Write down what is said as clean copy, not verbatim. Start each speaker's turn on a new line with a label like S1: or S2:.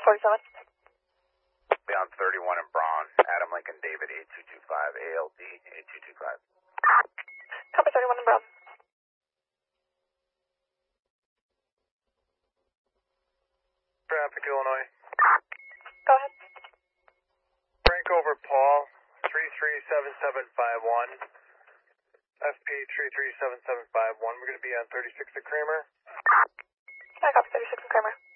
S1: 47.
S2: Be on 31 in Braun. Adam Lincoln David 8225 ALD 8225.
S1: Copy 31 in Brown.
S3: Traffic, Illinois.
S1: Go ahead.
S3: Frank over Paul, 337751. FP 337751. We're going to be on 36 at Kramer.
S1: I copy 36 in Kramer.